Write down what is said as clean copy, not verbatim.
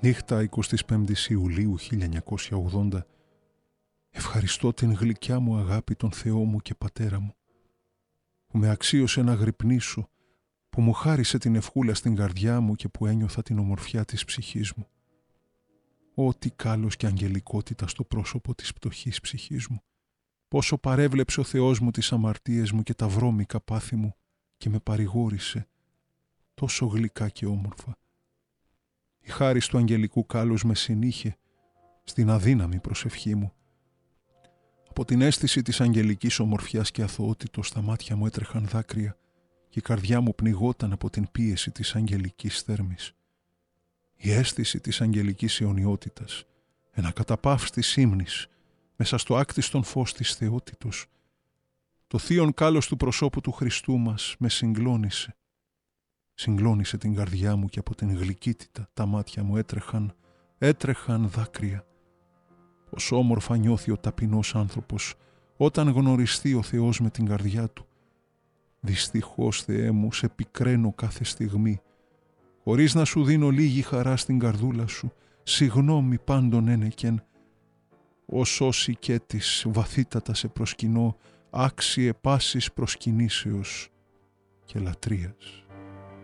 Νύχτα 25 Ιουλίου 1980. Ευχαριστώ την γλυκιά μου αγάπη τον Θεό μου και Πατέρα μου, που με αξίωσε να γρυπνήσω, που μου χάρισε την ευχούλα στην καρδιά μου και που ένιωθα την ομορφιά της ψυχής μου. Ό,τι κάλος και αγγελικότητα στο πρόσωπο της πτωχής ψυχής μου. Πόσο παρέβλεψε ο Θεός μου τις αμαρτίες μου και τα βρώμικα πάθη μου και με παρηγόρησε τόσο γλυκά και όμορφα. Η χάρις του αγγελικού κάλους με συνήχε στην αδύναμη προσευχή μου. Από την αίσθηση της αγγελικής ομορφιάς και αθωότητος στα μάτια μου έτρεχαν δάκρυα και η καρδιά μου πνιγόταν από την πίεση της αγγελικής θέρμης. Η αίσθηση της αγγελικής αιωνιότητας, ένα καταπαύστης ύμνης μέσα στο άκτιστον φως της θεότητος. Το θείον κάλος του προσώπου του Χριστού μας με συγκλώνησε. Συγκλώνησε την καρδιά μου και από την γλυκύτητα τα μάτια μου έτρεχαν δάκρυα. Πως όμορφα νιώθει ο ταπεινός άνθρωπος όταν γνωριστεί ο Θεός με την καρδιά του. Δυστυχώς, Θεέ μου, σε πικραίνω κάθε στιγμή, χωρίς να σου δίνω λίγη χαρά στην καρδούλα σου, συγνώμη πάντων ένεκεν. Ως όσοι και της βαθύτατα σε προσκυνώ, άξιε πάσης προσκυνήσεως και λατρείας.